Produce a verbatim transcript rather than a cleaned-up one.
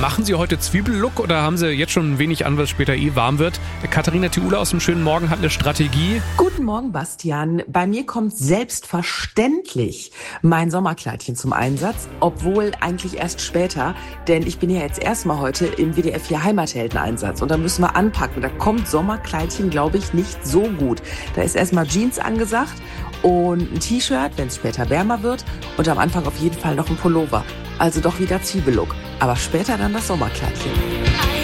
Machen Sie heute Zwiebellook oder haben Sie jetzt schon ein wenig an, was später eh warm wird? Katharina Thiula aus dem schönen Morgen hat eine Strategie. Guten Morgen, Bastian. Bei mir kommt selbstverständlich mein Sommerkleidchen zum Einsatz, obwohl eigentlich erst später, denn ich bin ja jetzt erstmal heute im W D R vier Heimathelden-Einsatz und da müssen wir anpacken. Da kommt Sommerkleidchen, glaube ich, nicht so gut. Da ist erstmal Jeans angesagt und ein T-Shirt, wenn es später wärmer wird und am Anfang auf jeden Fall noch ein Pullover. Also doch wieder Zwiebellook, aber später dann das Sommerkleidchen.